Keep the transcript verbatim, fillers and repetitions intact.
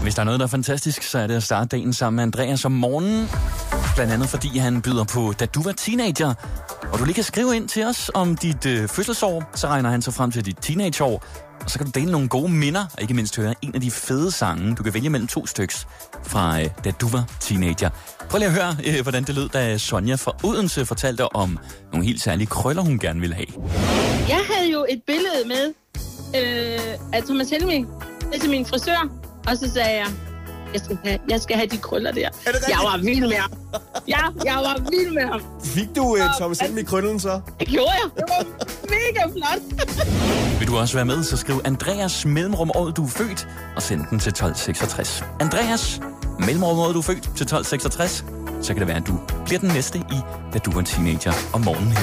hvis der er noget, der er fantastisk, så er det at starte dagen sammen med Andreas om morgenen. Blandt andet fordi han byder på Da du var teenager. Og du lige kan skrive ind til os om dit øh, fødselsår, så regner han så frem til dit teenageår. Og så kan du dele nogle gode minder, og ikke mindst høre en af de fede sange. Du kan vælge mellem to styks fra øh, Da du var teenager. Prøv lige at høre, øh, hvordan det lød, da Sonja fra Odense fortalte om nogle helt særlige krøller, hun gerne ville have. Jeg havde jo et billede med øh, af Thomas Helmig til min frisør, og så sagde jeg, jeg skal have, jeg skal have de krøller der. Jeg var vild med ham. Ja, jeg var vild med ham. Fik du uh, Thomas Helmig krøllen så? Det gjorde jeg. Det var mega flot. Vil du også være med, så skriv Andreas mellemrum året, du er født, og send den til tolv seksogtres. Andreas mellemrum året, du er født, til tolv seksogtres. Så kan det være, at du bliver den næste i Da du var teenager om morgenen.